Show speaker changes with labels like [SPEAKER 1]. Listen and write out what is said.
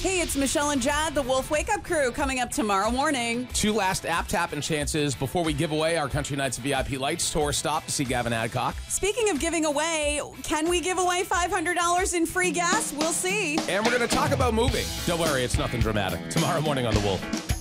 [SPEAKER 1] Hey, it's Michelle and Jad, the Wolf Wake Up Crew, coming up tomorrow morning.
[SPEAKER 2] 2 last app tapping chances before we give away our Country Nights VIP Lights tour stop to see Gavin Adcock.
[SPEAKER 1] Speaking of giving away, can we give away $500 in free gas? We'll see.
[SPEAKER 2] And we're going to talk about moving. Don't worry, it's nothing dramatic. Tomorrow morning on The Wolf.